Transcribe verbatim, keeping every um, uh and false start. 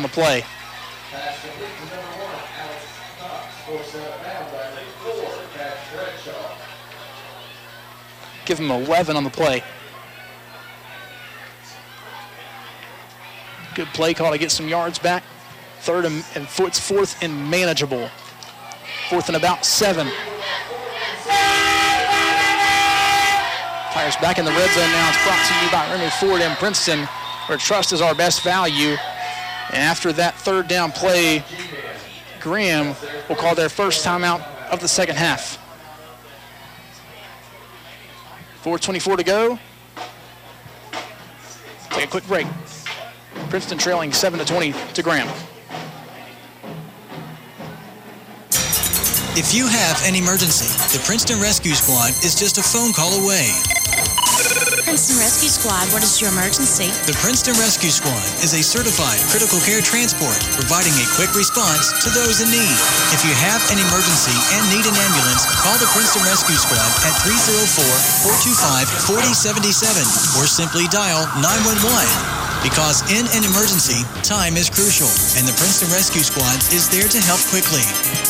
the play. Give him eleven on the play. Good play call to get some yards back. Third and, and fourth, fourth and manageable. Fourth and about seven. Tigers back in the red zone now. It's brought to you by Remy Ford in Princeton, where trust is our best value. And after that third down play, Graham will call their first timeout of the second half. four twenty-four to go. Take a quick break. Princeton trailing seven to twenty to Graham. If you have an emergency, the Princeton Rescue Squad is just a phone call away. Princeton Rescue Squad, what is your emergency? The Princeton Rescue Squad is a certified critical care transport providing a quick response to those in need. If you have an emergency and need an ambulance, call the Princeton Rescue Squad at three oh four, four two five, four oh seven seven or simply dial nine one one. Because in an emergency, time is crucial, and the Princeton Rescue Squad is there to help quickly.